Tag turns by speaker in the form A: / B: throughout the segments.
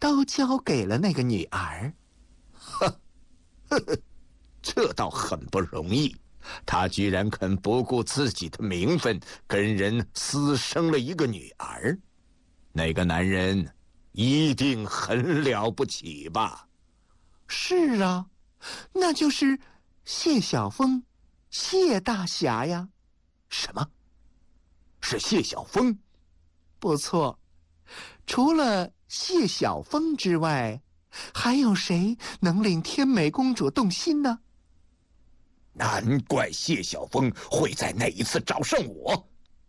A: 都交给了那个女儿。
B: 这倒很不容易，他居然肯不顾自己的名分，跟人私生了一个女儿。那个男人一定很了不起吧？
A: 是啊，那就是谢晓峰，谢大侠呀。
B: 什么？是谢晓峰？
A: 不错，除了谢晓峰之外，还有谁能令天美公主动心呢？
B: 难怪谢晓峰会在那一次找上我。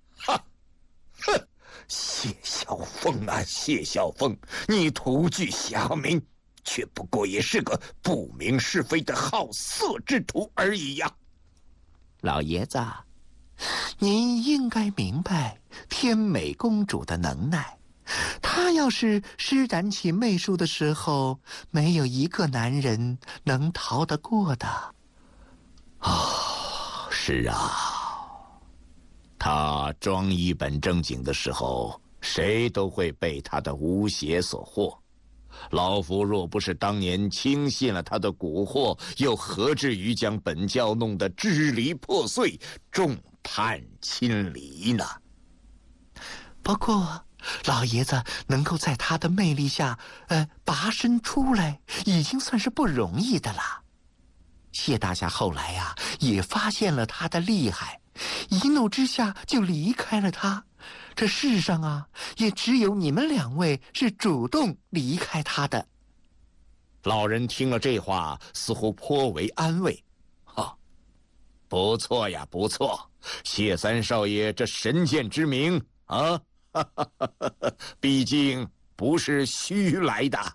B: 谢晓峰啊，谢晓峰，你图具侠名，却不过也是个不明是非的好色之徒而已呀。
A: 老爷子，您应该明白天美公主的能耐。她要是施展起媚术的时候，没有一个男人能逃得过的。
B: 是啊，他装一本正经的时候，谁都会被他的巫邪所惑。老夫若不是当年轻信了他的蛊惑，又何至于将本教弄得支离破碎，众叛亲离呢？
A: 不过老爷子能够在他的魅力下拔身出来，已经算是不容易的了。谢大侠后来呀，也发现了他的厉害，一怒之下就离开了他。这世上啊，也只有你们两位是主动离开他的。
B: 老人听了这话，似乎颇为安慰。不错呀，不错，谢三少爷这神剑之名啊，毕竟不是虚来的。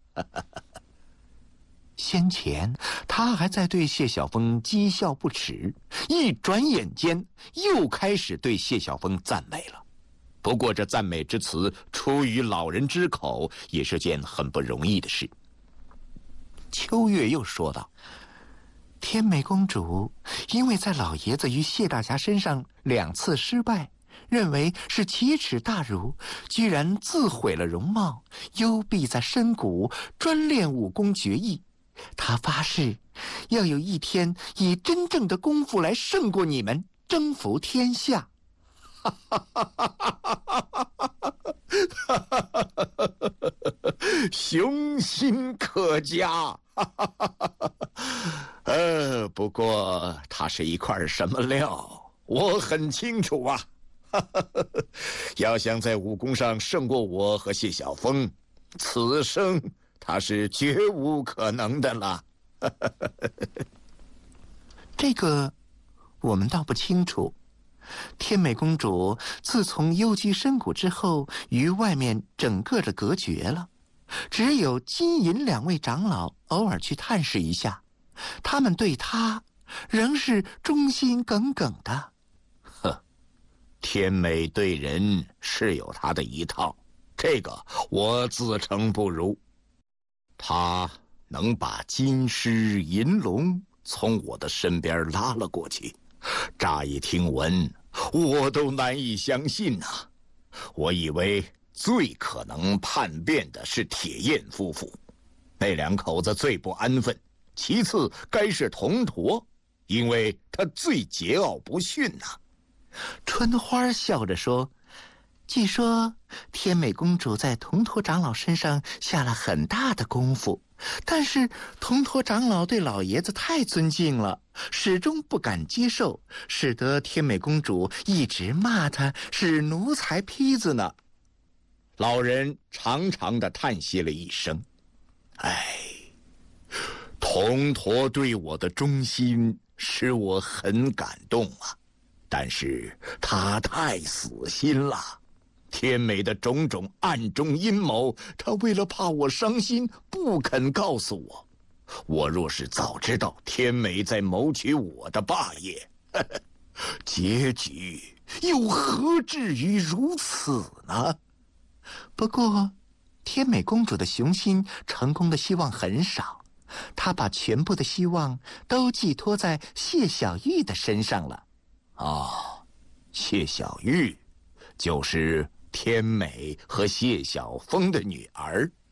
A: 先前他还在对谢晓峰讥笑不耻，一转眼间又开始对谢晓峰赞美了。不过这赞美之词出于老人之口，也是件很不容易的事。秋月又说道：天美公主因为在老爷子与谢大侠身上2次失败，认为是奇耻大辱，居然自毁了容貌，幽闭在深谷，专练武功绝艺。他发誓要有一天以真正的功夫来胜过你们，征服天下。
B: 雄心可嘉。不过他是一块什么料，我很清楚啊。要想在武功上胜过我和谢晓峰，此生他是绝无可能的了。
A: 这个我们倒不清楚。天美公主自从幽居深谷之后，与外面整个的隔绝了，只有金银2位长老偶尔去探视一下，他们对她仍是忠心耿耿的。
B: 天美对人是有她的一套，这个我自称不如。她能把金狮银龙从我的身边拉了过去，乍一听闻，我都难以相信呐。我以为最可能叛变的是铁燕夫妇，那2口子最不安分，其次该是铜驼，因为他最桀骜不驯呐。
A: 春花笑着说：据说天美公主在铜驼长老身上下了很大的功夫，但是铜驼长老对老爷子太尊敬了，始终不敢接受，使得天美公主一直骂他是奴才坯子呢。
B: 老人长长的叹息了一声：铜驼对我的忠心使我很感动啊，但是他太死心了。天美的种种暗中阴谋，他为了怕我伤心，不肯告诉我。我若是早知道天美在谋取我的霸业，结局又何至于如此呢？
A: 不过天美公主的雄心成功的希望很少，她把全部的希望都寄托在谢小玉的身上了。
B: 谢小玉就是天美和谢晓峰的女儿。